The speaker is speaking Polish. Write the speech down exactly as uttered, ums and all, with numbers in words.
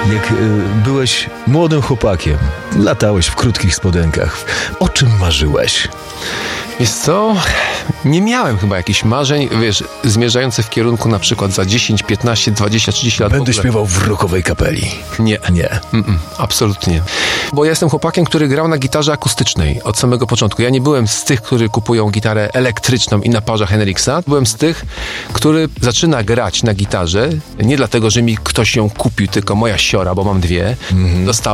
Jak y, byłeś młodym chłopakiem, latałeś w krótkich spodenkach, o czym marzyłeś? Wiesz co? Nie miałem chyba jakichś marzeń, wiesz, zmierzających w kierunku na przykład za dziesięć, piętnaście, dwadzieścia, trzydzieści lat. Będę śpiewał w rockowej kapeli. Nie. Nie. Mm-mm, absolutnie. Bo ja jestem chłopakiem, który grał na gitarze akustycznej od samego początku. Ja nie byłem z tych, którzy kupują gitarę elektryczną i naparza Henriksa. Byłem z tych, który zaczyna grać na gitarze nie dlatego, że mi ktoś ją kupił, tylko moja siora, bo mam dwie. Mm-hmm. Dostała